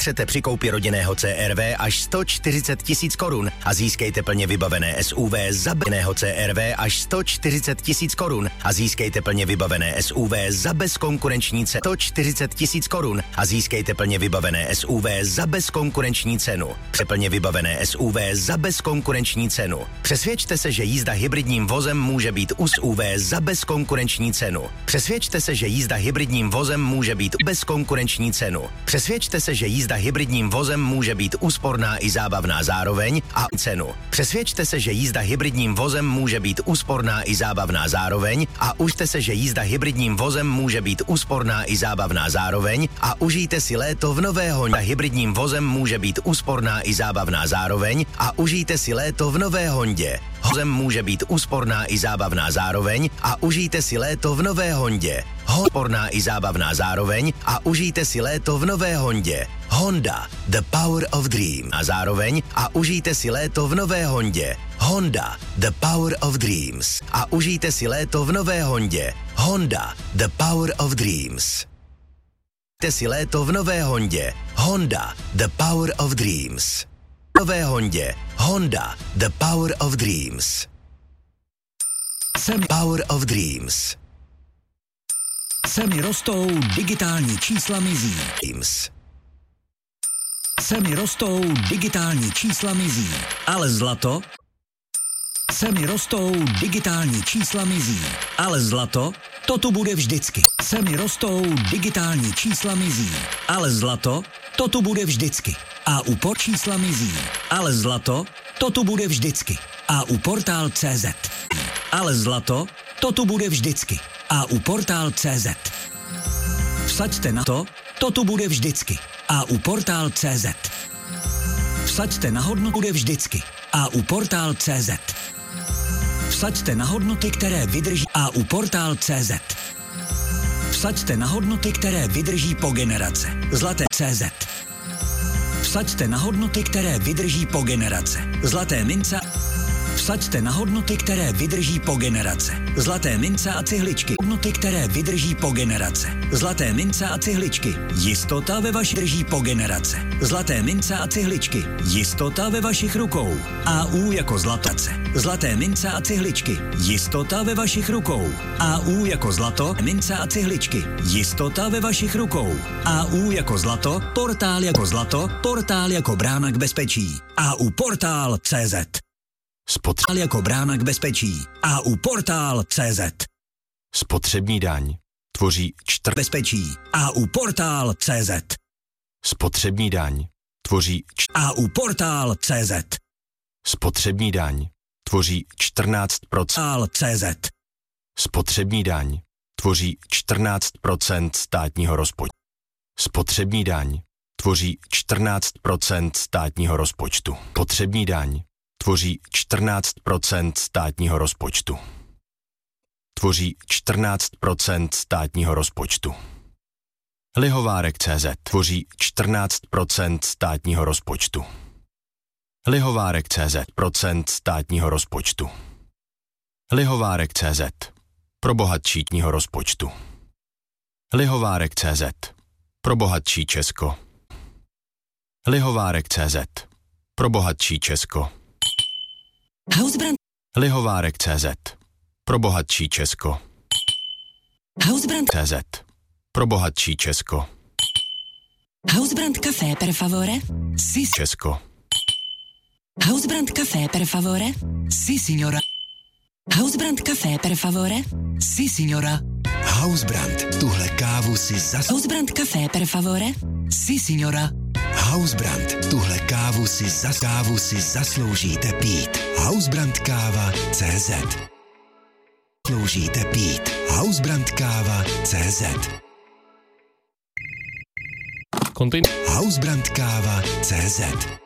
Ušetřete při koupi rodinného CRV až 140 000 korun a získejte plně vybavené SUV za CRV až 140 000 korun a získejte plně vybavené SUV za bezkonkurenční cenu 140 000 korun a získejte plně vybavené SUV za bezkonkurenční cenu. Přeplně vybavené SUV za bezkonkurenční cenu. Přesvědčte se, že jízda hybridním vozem může být SUV za bezkonkurenční cenu. Přesvědčte se, že jízda hybridním vozem může být bezkonkurenční cenu. Přesvědčte se, že jízda hybridním vozem může být úsporná i zábavná zároveň a cenu. Přesvědčte se, že jízda hybridním vozem může být úsporná i zábavná zároveň a užijte se, že jízda hybridním vozem může být úsporná i zábavná zároveň a užijte si léto v nové Hondě. Hybridním vozem může být úsporná i zábavná zároveň a užijte si léto v nové Hondě. Vozem může být úsporná i zábavná zároveň a užijte si léto v nové Hondě. Úsporná i zábavná zároveň a užijte si léto v nové Hondě. Honda, the power of dream. A zároveň a užijte si léto v nové Hondě. Honda, the power of dreams. A užijte si léto v nové Hondě. Honda, the power of dreams. Užijte si léto v nové Hondě. Honda, the power of dreams. Nové Hondě. Honda, the power of dreams. Power of dreams. Ceny rostou, digitální čísla mizí. Ceny rostou, digitální čísla mizí. Ale zlato? Ceny rostou, digitální čísla mizí. Ale zlato? To tu bude vždycky. Ceny rostou, digitální čísla mizí. Ale zlato? To tu bude vždycky. A u čísla mizí. Ale zlato? To tu bude vždycky. A u Portál.cz. Ale zlato? To tu bude vždycky. A u Portál.cz. Vsaďte na to, to tu bude vždycky. A u Portál.cz. Vsaďte na hodnotu, bude vždycky. A u Portál.cz. Vsaďte na hodnoty, které vydrží. A u Portál.cz. Vsaďte na hodnoty, které vydrží po generace. Zlaté CZ. Vsaďte na hodnoty, které vydrží po generace. Zlaté mince. Vsaďte na hodnoty, které vydrží po generace. Zlaté mince a cihličky. Hodnoty, které vydrží po generace. Zlaté mince a cihličky. Jistota ve vašich drží po generace. Zlaté mince a cihličky. Jistota ve vašich rukou. AU jako zlatace. Zlaté mince a cihličky. Jistota ve vašich rukou. AU jako zlato. Mince a cihličky. Jistota ve vašich rukou. AU jako zlato. Portál jako zlato. Portál jako brána k bezpečí. AU Portál.cz. Spotřební jako brána k bezpečí. A u Portál.cz. Spotřební daň tvoří bezpečí. A u Portál.cz. Spotřební daň tvoří A u Portál.cz. Spotřební daň tvoří 14%. CZ. Spotřební daň tvoří 14% státního rozpočtu. Spotřební daň tvoří 14% státního rozpočtu. Spotřební daň tvoří 14% státního rozpočtu. Tvoří 14% státního rozpočtu. Lihovárek.cz tvoří 14% státního rozpočtu. Lihovárek.cz procent státního rozpočtu. Lihovárek.cz pro bohatšího rozpočtu. Lihovárek.cz pro bohatší Česko. Lihovárek.cz pro bohatší Česko. Hausbrand. Lihovárek.cz pro bohatší Česko. Hausbrand.cz pro bohatší Česko. Hausbrand Café per favore? Sí, Česko. Hausbrand Café per favore? Sí, signora. Hausbrand Café per favore? Sí, signora. Hausbrand, tuhle kávu si Hausbrand Café per favore? Sí, signora. Hausbrand, tuhle kávu si zasloužíte pít. Hausbrand káva CZ. Zasloužíte pít. Hausbrand káva CZ. Hausbrand káva CZ.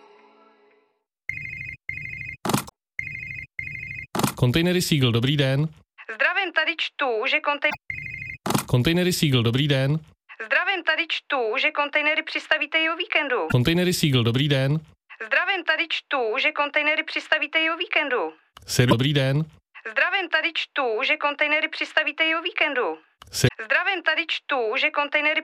Kontejnery Siegl, dobrý den. Zdravím, tady čtu, že Kontejnery Siegl, dobrý den. Zdravím, tady čtu, že kontejnery přistavíte i o víkendu. Kontejnery Siegl, dobrý den. Zdravím, tady čtu, že kontejnery přistavíte i o víkendu. Dobrý den. Zdravím, tady čtu, že kontejnery přistavíte i o víkendu. Zdravím, tady čtu, že kontejnery